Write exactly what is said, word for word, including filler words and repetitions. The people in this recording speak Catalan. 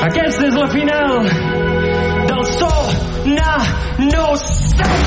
Aquesta és la final del So Na No